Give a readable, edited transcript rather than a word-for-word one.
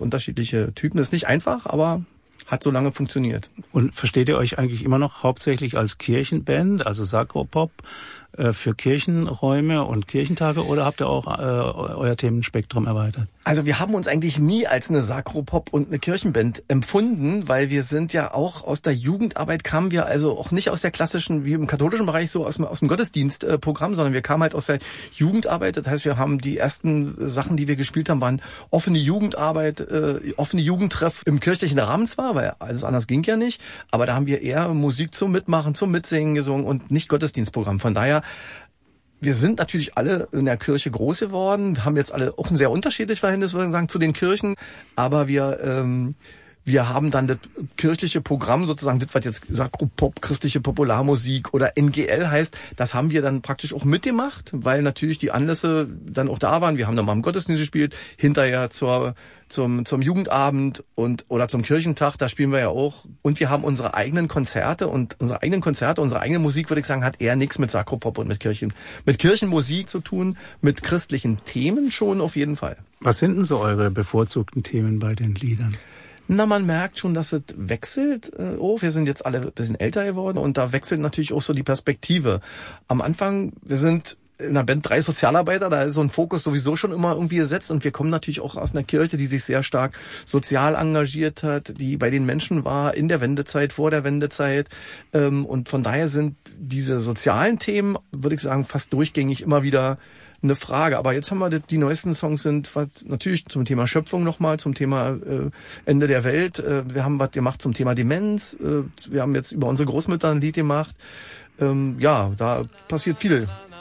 unterschiedliche Typen. Das ist nicht einfach, aber hat so lange funktioniert. Und versteht ihr euch eigentlich immer noch hauptsächlich als Kirchenband, also Sakropop, für Kirchenräume und Kirchentage, oder habt ihr auch euer Themenspektrum erweitert? Also wir haben uns eigentlich nie als eine Sakropop und eine Kirchenband empfunden, weil wir sind ja auch aus der Jugendarbeit, kamen wir also auch nicht aus der klassischen, wie im katholischen Bereich, so aus dem Gottesdienstprogramm, sondern wir kamen halt aus der Jugendarbeit. Das heißt, wir haben die ersten Sachen, die wir gespielt haben, waren offene Jugendarbeit, offene Jugendtreff im kirchlichen Rahmen zwar, weil alles anders ging ja nicht, aber da haben wir eher Musik zum Mitmachen, zum Mitsingen gesungen und nicht Gottesdienstprogramm. Von daher, wir sind natürlich alle in der Kirche groß geworden, haben jetzt alle auch ein sehr unterschiedliches Verhältnis, würde ich sagen, zu den Kirchen, aber wir haben dann das kirchliche Programm sozusagen, das was jetzt Sakropop, christliche Popularmusik oder NGL heißt, das haben wir dann praktisch auch mitgemacht, weil natürlich die Anlässe dann auch da waren. Wir haben dann mal im Gottesdienst gespielt, hinterher zum Jugendabend oder zum Kirchentag, da spielen wir ja auch. Und wir haben unsere eigenen Konzerte und unsere eigene Musik, würde ich sagen, hat eher nichts mit Sakropop und mit Kirchenmusik zu tun, mit christlichen Themen schon auf jeden Fall. Was sind denn so eure bevorzugten Themen bei den Liedern? Na, man merkt schon, dass es wechselt. Wir sind jetzt alle ein bisschen älter geworden und da wechselt natürlich auch so die Perspektive. Am Anfang, wir sind in der Band 3 Sozialarbeiter, da ist so ein Fokus sowieso schon immer irgendwie gesetzt und wir kommen natürlich auch aus einer Kirche, die sich sehr stark sozial engagiert hat, die bei den Menschen war in der Wendezeit, vor der Wendezeit, und von daher sind diese sozialen Themen, würde ich sagen, fast durchgängig immer wieder eine Frage. Aber jetzt haben wir die neuesten Songs sind natürlich zum Thema Schöpfung nochmal, zum Thema Ende der Welt. Wir haben was gemacht zum Thema Demenz. Wir haben jetzt über unsere Großmütter ein Lied gemacht. Da passiert viel.